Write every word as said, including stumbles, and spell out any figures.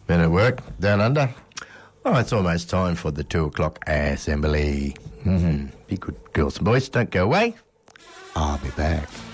Men at work, down under. Oh, it's almost time for the two o'clock assembly. Mm-hmm. Be good girls and boys, don't go away. I'll be back.